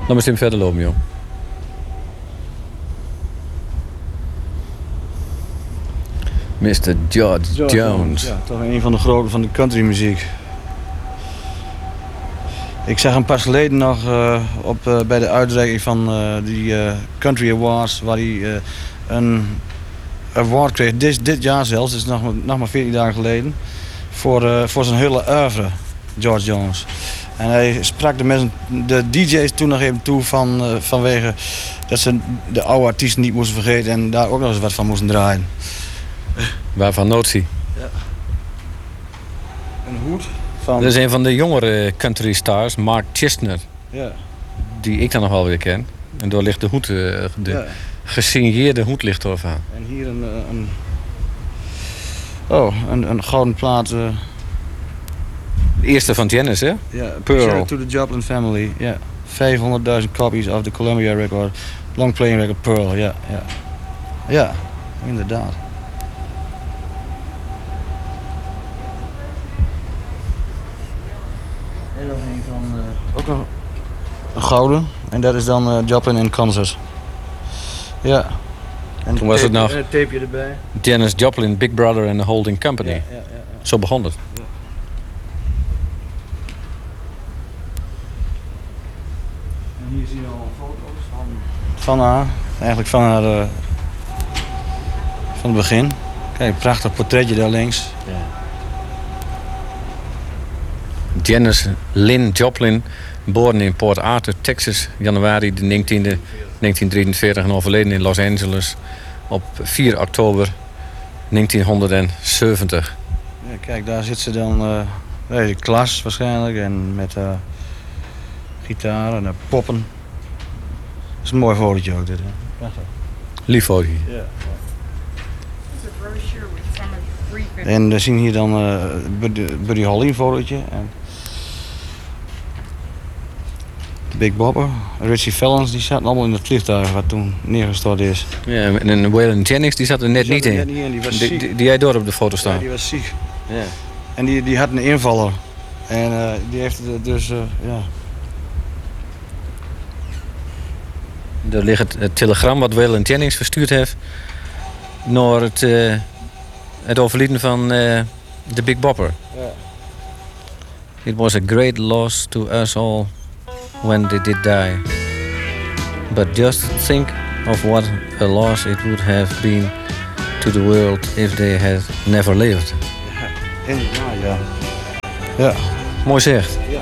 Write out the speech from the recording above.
Laat me eens even verder lopen, joh. Mr. George Jones. Ja, toch een van de grote van de countrymuziek. Ik zag hem pas geleden nog bij de uitreiking van die Country Awards, waar hij een award kreeg, dit jaar zelfs, dus nog maar 14 dagen geleden, voor zijn hele oeuvre, George Jones. En hij sprak de DJ's toen nog even toe vanwege dat ze de oude artiesten niet moesten vergeten en daar ook nog eens wat van moesten draaien. Waarvan notie? Ja. Een hoed van... Dat is een van de jongere country stars, Mark Chesnutt. Ja. Die ik dan nog wel weer ken. En door ligt de hoed, de gesigneerde hoed ligt ervan. En hier een gouden plaat. De eerste van Janis, hè? Ja, Pearl. To the Joplin Family. Ja. 500.000 copies of the Columbia record. Long playing record Pearl. Ja, ja. Ja, inderdaad. En nog een van... ook nog een gouden. En dat is dan Joplin in Kansas. Ja. En Toen was het nog... En een tapeje erbij. Janis Joplin, Big Brother and the Holding Company. Ja. Zo begon het. Ja. En hier zie je al foto's van haar. Eigenlijk van haar... van het begin. Kijk, een prachtig portretje daar links. Ja. Janis Lynn Joplin, geboren in Port Arthur, Texas, januari de 19e, 1943 en overleden in Los Angeles op 4 oktober 1970. Ja, kijk, daar zit ze dan bij de klas waarschijnlijk en met gitaar en poppen. Dat is een mooi fotootje ook dit, hè? Prachtig. Lief foto. Ja. En we zien hier dan Buddy Holly een fotootje. En de Big Bopper, Richie Valens, die zaten allemaal in het vliegtuig wat toen neergestort is. Ja, en Waylon Jennings die zat er net niet in. Net niet in. Die was ziek. Die jij door op de foto staan. Ja, die was ziek. Ja. En die had een invaller. En die heeft het dus, ja. Er ligt het telegram wat Waylon Jennings verstuurd heeft naar het overlijden van de Big Bopper. Ja. It was a great loss to us all when they did die. But just think of what a loss it would have been to the world if they had never lived. Inderdaad, ja. Ja. Mooi zegt. Ja.